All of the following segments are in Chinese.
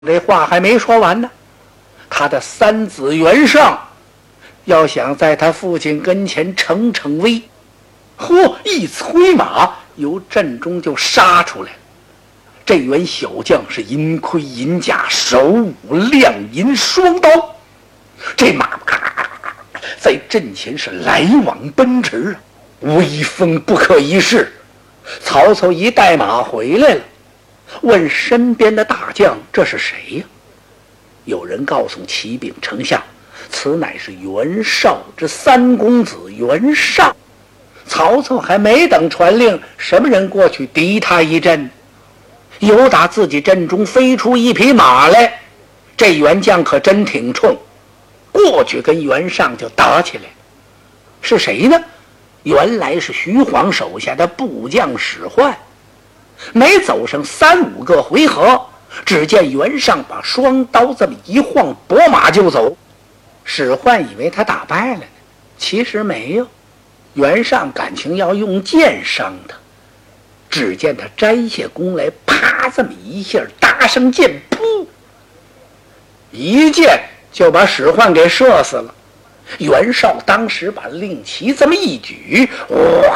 这话还没说完呢，他的三子袁尚要想在他父亲跟前逞逞威，一催马由阵中就杀出来了。这员小将是银盔银甲，手舞亮银双刀，这马在阵前是来往奔驰，威风不可一世。曹操一带马回来了，问身边的大将：“这是谁呀？”有人告诉启禀丞相，此乃是袁绍之三公子袁尚。曹操还没等传令，什么人过去敌他一阵？有打自己阵中飞出一匹马来，这袁将可真挺冲，过去跟袁尚就打起来。是谁呢？原来是徐晃手下的部将史涣。没走上3-5个回合，只见袁尚把双刀这么一晃，拨马就走。史涣以为他打败了呢，其实没有。袁尚感情要用剑伤他，只见他摘下弓来，啪这么一下搭上箭，噗，一箭就把史涣给射死了。袁绍当时把令旗这么一举，哇，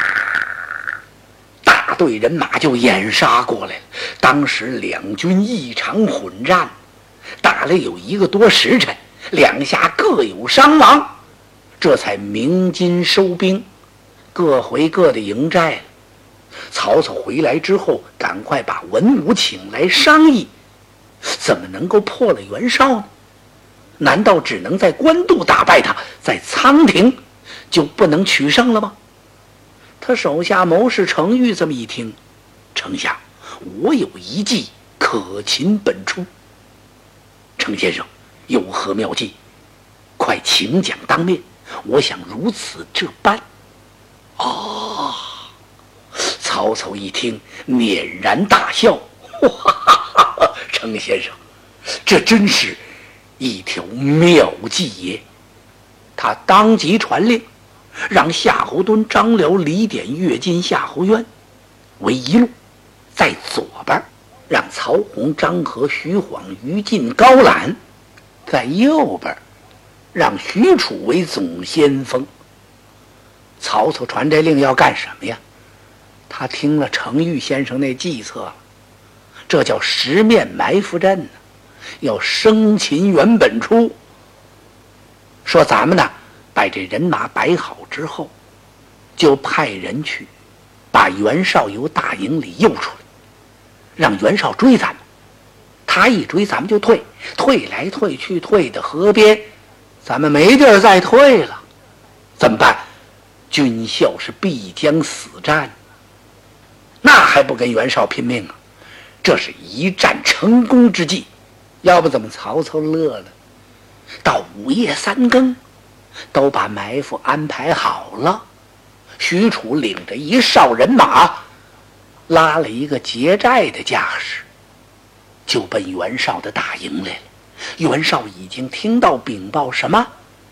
大队人马就掩杀过来了。当时两军一场混战，打了有1个多时辰，两下各有伤亡，这才鸣金收兵，各回各的营寨了。曹操回来之后，赶快把文武请来商议，怎么能够破了袁绍呢？难道只能在官渡打败他，在仓亭就不能取胜了吗？他手下谋士程昱这么一听，丞相，我有一计可擒本出。程先生有何妙计？快请讲当面，我想如此这般。曹操一听捻然大笑，程先生，这真是一条妙计也。他当即传令，让夏侯惇、张辽、李典跃进夏侯渊为一路，在左边让曹洪、张合、徐晃、于禁、高览，在右边让许褚为总先锋。曹操传这令要干什么呀？他听了程昱先生那计策了，这叫十面埋伏阵呢，要生擒袁本初。说咱们呢，把这人马摆好之后，就派人去把袁绍由大营里诱出来，让袁绍追咱们。他一追，咱们就退，退来退去，退到河边，咱们没地儿再退了，怎么办？军校是必将死战，那还不跟袁绍拼命啊？这是一战成功之计。要不怎么曹操乐了？到午夜3更，都把埋伏安排好了。许褚领着一哨人马，拉了一个劫寨的架势，就奔袁绍的大营来了。袁绍已经听到禀报，什么？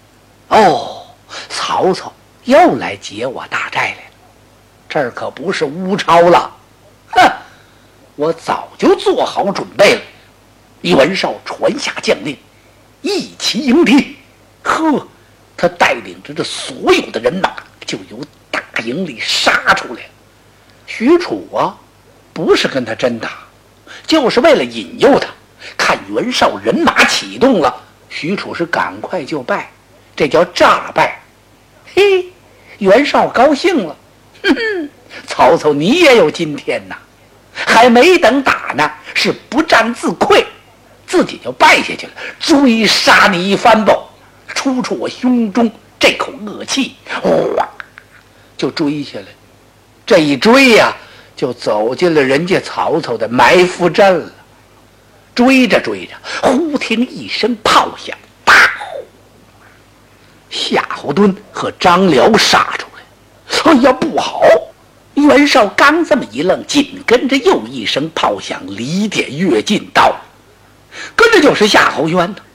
曹操又来劫我大寨来了，这儿可不是乌巢了。我早就做好准备了。袁绍传下将令，一齐迎敌。他带领着这所有的人马就由大营里杀出来了。许褚不是跟他真打，就是为了引诱他。看袁绍人马启动了，许褚是赶快就败，这叫诈败。袁绍高兴了，曹操你也有今天呐！还没等打呢，是不战自溃，自己就败下去了，追杀你一番吧，出我胸中这口恶气，就追下来。这一追呀，就走进了人家曹操的埋伏阵了。追着追着，忽听一声炮响，夏侯惇和张辽杀出来。不好！袁绍刚这么一愣，紧跟着又一声炮响，李典跃进到，跟着就是夏侯渊呢。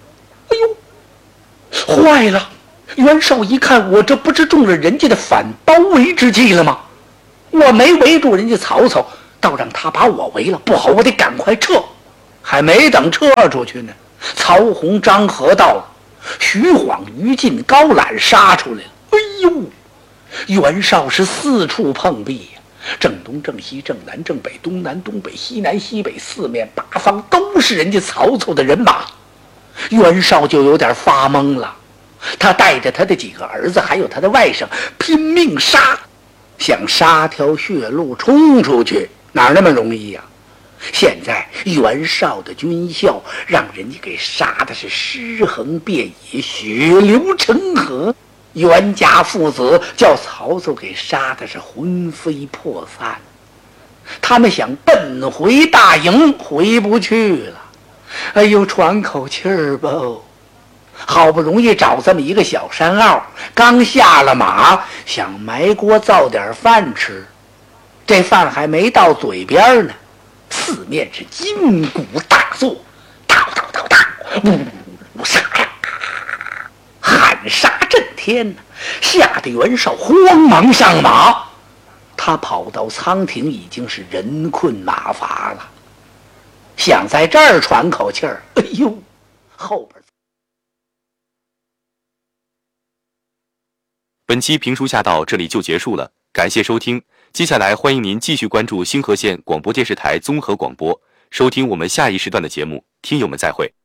坏了！袁绍一看，我这不是中了人家的反包围之计了吗？我没围住人家曹操，倒让他把我围了，不好，我得赶快撤。 还没等撤出去呢，曹洪、张合到了，徐晃、于禁、高览杀出来了。哎呦，袁绍是四处碰壁呀，正东正西正南正北，东南东北西南西北，四面八方都是人家曹操的人马。袁绍就有点发懵了，他带着他的几个儿子还有他的外甥拼命杀，想杀条血路冲出去，哪那么容易呀？现在袁绍的军校让人家给杀的是尸横遍野，血流成河，袁家父子叫曹操给杀的是魂飞魄散。他们想奔回大营，回不去了。哎呦，喘口气儿吧，好不容易找这么一个小山坳，刚下了马，想埋锅造点饭吃，这饭还没到嘴边呢，四面是金鼓大作，哒哒哒哒，呜呜杀呀，喊杀震天呐，吓得袁绍慌忙上马。他跑到仓亭已经是人困马乏了，想在这儿喘口气儿，哎呦，后边。 本期评书下到这里就结束了，感谢收听。接下来欢迎您继续关注星河县广播电视台综合广播，收听我们下一时段的节目。听友们再会。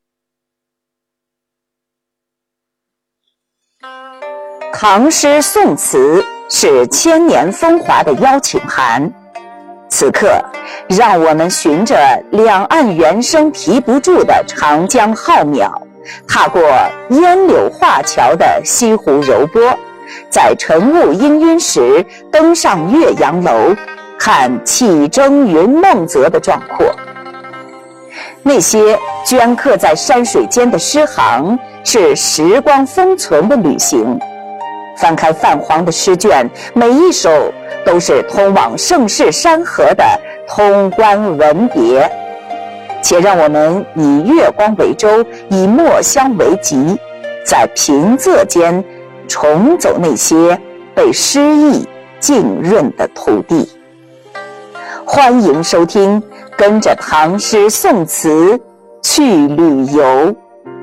唐诗宋词是千年风华的邀请函，此刻让我们循着两岸猿声啼不住的长江浩渺，踏过烟柳画桥的西湖柔波，在晨雾氤氲时登上岳阳楼，看气蒸云梦泽的壮阔。那些镌刻在山水间的诗行，是时光封存的旅行。翻开泛黄的诗卷，每一首都是通往盛世山河的通关文牒。且让我们以月光为舟，以墨香为笈，在平仄间重走那些被诗意浸润的土地。欢迎收听，跟着唐诗宋词去旅游。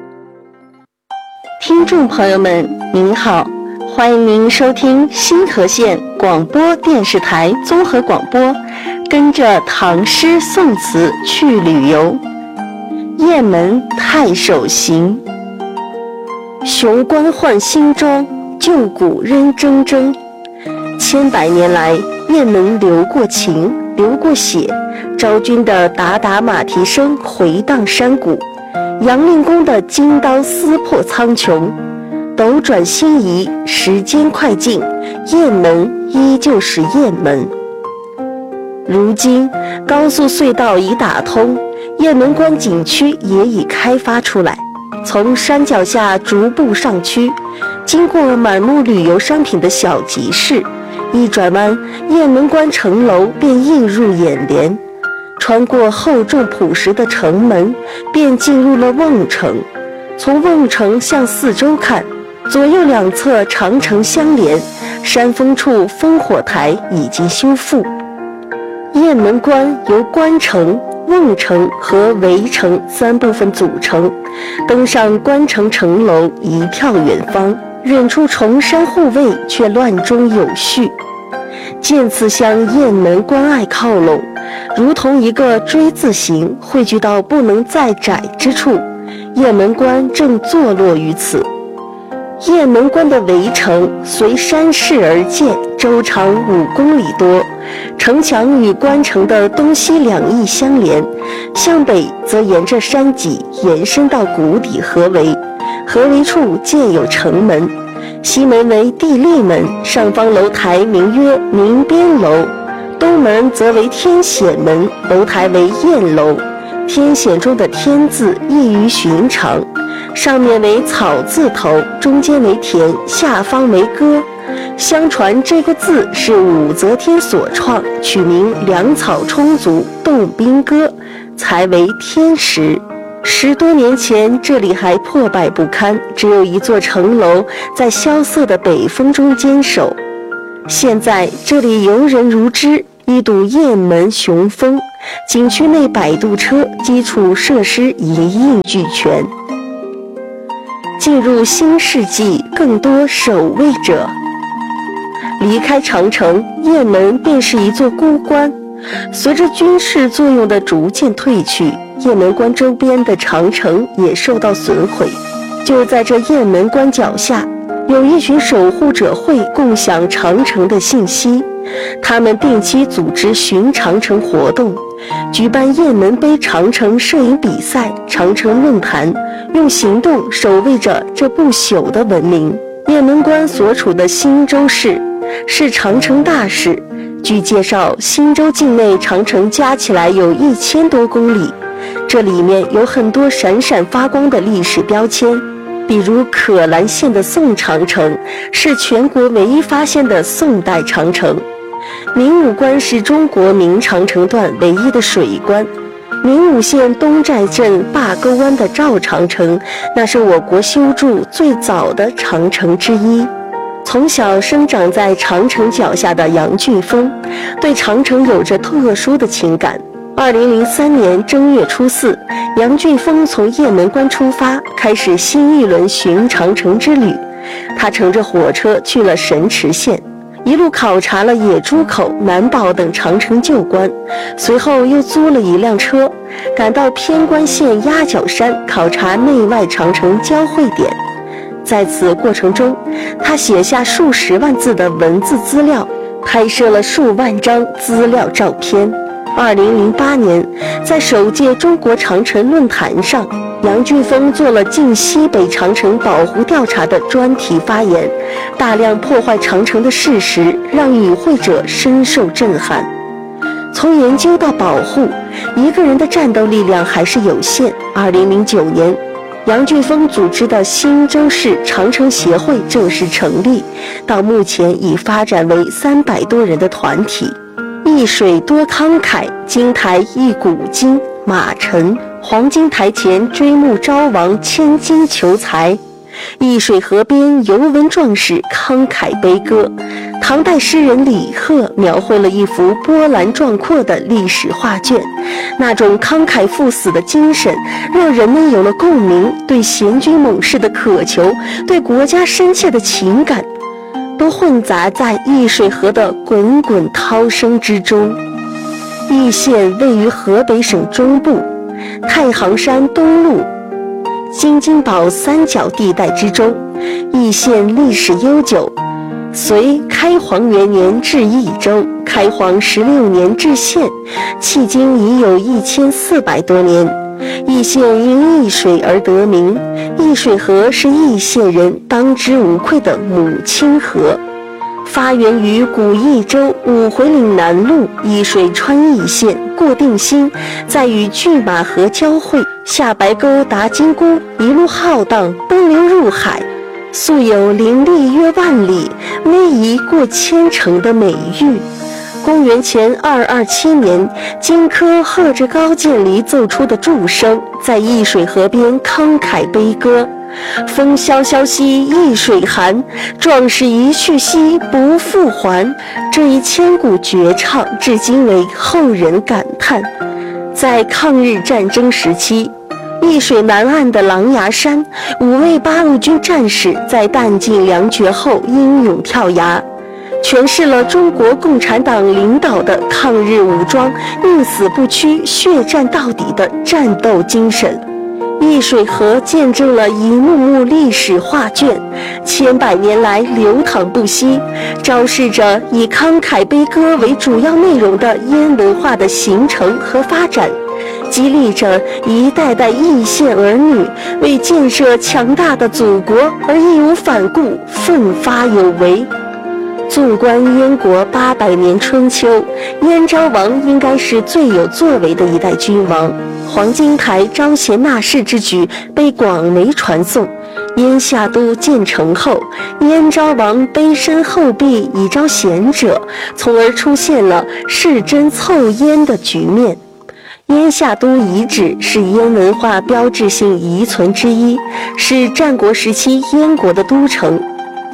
听众朋友们您好，欢迎您收听星河县广播电视台综合广播，跟着唐诗宋词去旅游。雁门太守行，雄关换新装，旧谷仍铮铮。千百年来，雁门流过情，流过血，昭君的打打马蹄声回荡山谷，杨令公的金刀撕破苍穹。斗转星移，时间快进，雁门依旧是雁门。如今高速隧道已打通，雁门关景区也已开发出来，从山脚下逐步上区，经过满目旅游商品的小集市，一转弯，雁门关城楼便映入眼帘，穿过厚重朴实的城门，便进入了瓮城。从瓮城向四周看，左右两侧长城相连，山峰处烽火台已经修复。雁门关由关城、瓮城和围城三部分组成，登上关城城楼一眺远方，远处重山护卫却乱中有序，渐次向雁门关隘靠拢，如同一个锥字形汇聚到不能再窄之处。雁门关正坐落于此。雁门关的围城随山势而建，周长5公里多，城墙与关城的东西两翼相连，向北则沿着山脊延伸到谷底合围，合围处建有城门，西门为地利门，上方楼台名曰明边楼，东门则为天显门，楼台为雁楼。天显中的天字异于寻常，上面为草字头，中间为田，下方为歌。相传这个字是武则天所创，取名粮草充足，动兵歌，才为天时。10多年前，这里还破败不堪，只有一座城楼在萧瑟的北风中坚守。现在这里游人如织，一睹雁门雄风， 景区内摆渡车、基础设施一应俱全。进入新世纪，更多守卫者。离开长城，雁门便是一座孤关。随着军事作用的逐渐退去，雁门关周边的长城也受到损毁。就在这雁门关脚下，有一群守护者会共享长城的信息，他们定期组织巡长城活动，举办雁门碑长城摄影比赛、长城论坛，用行动守卫着这不朽的文明。雁门关所处的新州市是长城大市，据介绍，新州境内长城加起来有1000多公里，这里面有很多闪闪发光的历史标签，比如可兰县的宋长城是全国唯一发现的宋代长城，明武关是中国明长城段唯一的水关，明武县东寨镇坝沟湾的赵长城，那是我国修筑最早的长城之一。从小生长在长城脚下的杨俊峰，对长城有着特殊的情感。2003年正月初4，杨俊峰从雁门关出发，开始新一轮巡长城之旅。他乘着火车去了神池县，一路考察了野猪口、南堡等长城旧关，随后又租了一辆车，赶到偏关县鸭脚山，考察内外长城交汇点。在此过程中，他写下数十万字的文字资料，拍摄了数万张资料照片。2008年，在首届中国长城论坛上，杨俊峰做了晋西北长城保护调查的专题发言，大量破坏长城的事实让与会者深受震撼。从研究到保护，一个人的战斗力量还是有限。2009年，杨俊峰组织的新州市长城协会正式成立，到目前已发展为300多人的团体。一水多慷慨，金台一古今，马陈。黄金台前追慕昭王，千金求财。易水河边游文壮士，慷慨悲歌。唐代诗人李贺描绘了一幅波澜壮阔的历史画卷，那种慷慨赴死的精神让人们有了共鸣，对贤君猛士的渴求，对国家深切的情感都混杂在易水河的滚滚涛声之中。易县位于河北省中部，太行山东麓、京津宝三角地带之中。易县历史悠久，隋开皇元年置益州，开皇16年置县，迄今已有1400多年。易县因易水而得名，易水河是易县人当之无愧的母亲河。发源于古益州五回岭南路，易水穿易县，过定兴，再与拒马河交汇，下白沟达金姑，一路浩荡，奔流入海，素有林立约万里，逶迤过千城的美誉。公元前227年，荆轲和着高渐离奏出的祝声，在易水河边慷慨悲歌。风萧萧兮易水寒，壮士一去兮不复还。这一千古绝唱至今为后人感叹。在抗日战争时期，易水南岸的狼牙山，5位八路军战士在弹尽粮绝后英勇跳崖，诠释了中国共产党领导的抗日武装宁死不屈、血战到底的战斗精神。易水河见证了一幕幕历史画卷，千百年来流淌不息，昭示着以慷慨悲歌为主要内容的燕文化的形成和发展，激励着一代代易县儿女为建设强大的祖国而义无反顾、奋发有为。纵观燕国800年春秋，燕昭王应该是最有作为的一代君王。黄金台招贤纳士之举被广为传颂。燕夏都建成后，燕昭王卑身厚壁以招贤者，从而出现了世真凑燕的局面。燕夏都遗址是燕文化标志性遗存之一，是战国时期燕国的都城。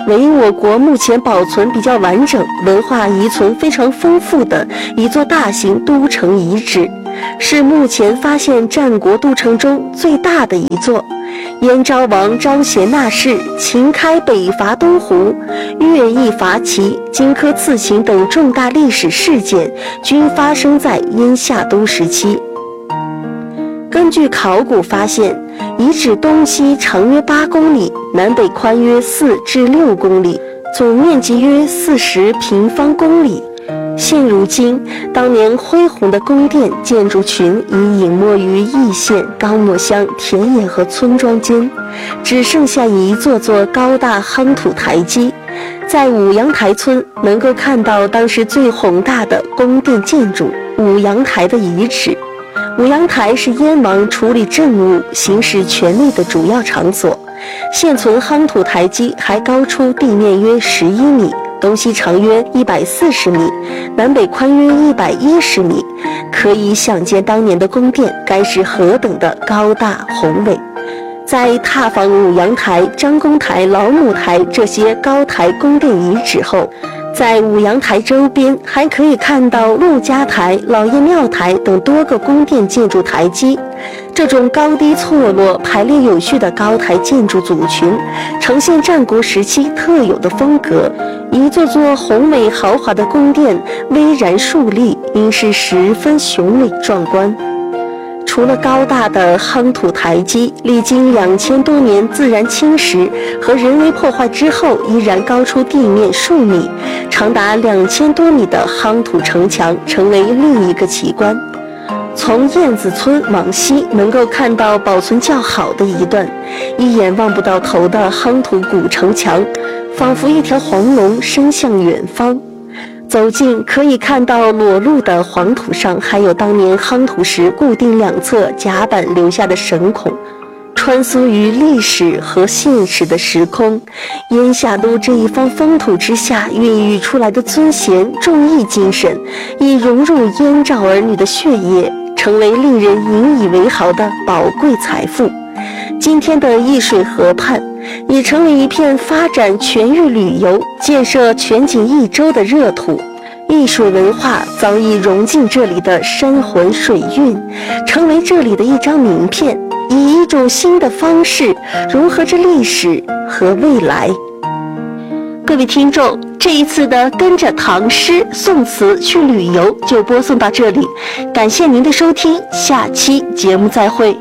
为我国目前保存比较完整、文化遗存非常丰富的一座大型都城遗址，是目前发现战国都城中最大的一座。燕昭王招贤纳士、秦开北伐东胡、乐毅伐齐、荆轲刺秦等重大历史事件均发生在燕夏都时期。根据考古发现，遗址东西长约8公里，南北宽约4至6公里，总面积约40平方公里。现如今，当年恢宏的宫殿建筑群已隐没于易县、高墨乡田野和村庄间，只剩下一座座高大夯土台基。在五阳台村能够看到当时最宏大的宫殿建筑五阳台的遗址。五阳台是燕王处理政务、行使权力的主要场所。现存夯土台基还高出地面约11米，东西长约140米，南北宽约110米，可以想见当年的宫殿该是何等的高大宏伟。在踏访五阳台、张公台、老母台这些高台宫殿遗址后，在五阳台周边还可以看到陆家台、老爷庙台等多个宫殿建筑台基。这种高低错落、排列有序的高台建筑组群，呈现战国时期特有的风格。一座座宏伟豪华的宫殿巍然竖立，应是十分雄伟壮观。除了高大的夯土台基，历经2000多年自然侵蚀和人为破坏之后，依然高出地面数米，长达2000多米的夯土城墙成为另一个奇观。从燕子村往西，能够看到保存较好的一段一眼望不到头的夯土古城墙，仿佛一条黄龙伸向远方。走近可以看到裸露的黄土上还有当年夯土时固定两侧甲板留下的绳孔，穿梭于历史和现实的时空。燕夏都这一方风土之下孕育出来的尊贤重义精神，已融入燕赵儿女的血液，成为令人引以为豪的宝贵财富。今天的易水河畔已成为一片发展全域旅游、建设全景一州的热土。易水文化早已融进这里的山魂水韵，成为这里的一张名片，以一种新的方式融合着历史和未来。各位听众，这一次的跟着唐诗宋词去旅游就播送到这里，感谢您的收听，下期节目再会。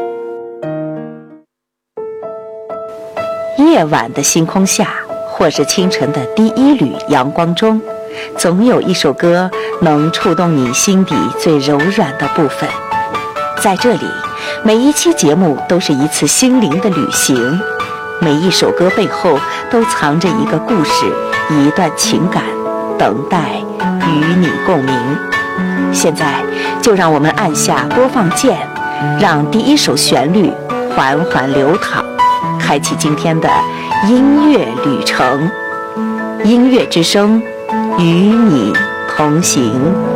夜晚的星空下，或是清晨的第一缕阳光中，总有一首歌能触动你心底最柔软的部分。在这里，每一期节目都是一次心灵的旅行，每一首歌背后都藏着一个故事，一段情感，等待与你共鸣。现在就让我们按下播放键，让第一首旋律缓缓流淌，开启今天的音乐旅程。音乐之声，与你同行。